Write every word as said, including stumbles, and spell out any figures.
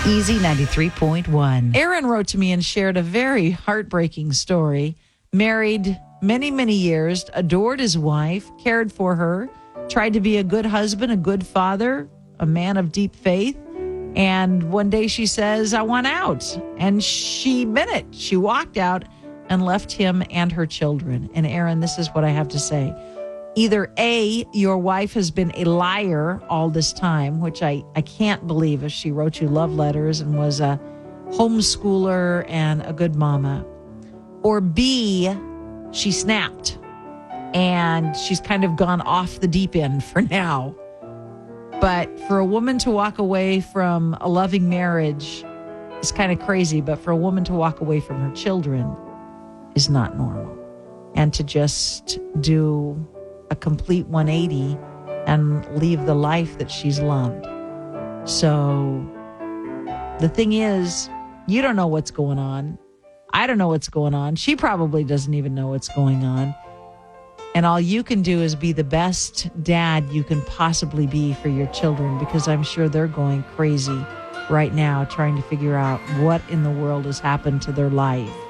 Easy ninety-three point one. Aaron wrote to me and shared a very heartbreaking story. Married many, many years, adored his wife, cared for her, tried to be a good husband, a good father, a man of deep faith. And one day she says, I want out. And she meant it. She walked out and left him and her children. And Aaron, this is what I have to say. Either A, your wife has been a liar all this time, which I, I can't believe if she wrote you love letters and was a homeschooler and a good mama. Or B, she snapped and she's kind of gone off the deep end for now. But for a woman to walk away from a loving marriage is kind of crazy. But for a woman to walk away from her children is not normal. And to just do a complete one eighty and leave the life that she's loved. So the thing is, you don't know what's going on. I don't know what's going on. She probably doesn't even know what's going on. And all you can do is be the best dad you can possibly be for your children, because I'm sure they're going crazy right now trying to figure out what in the world has happened to their life.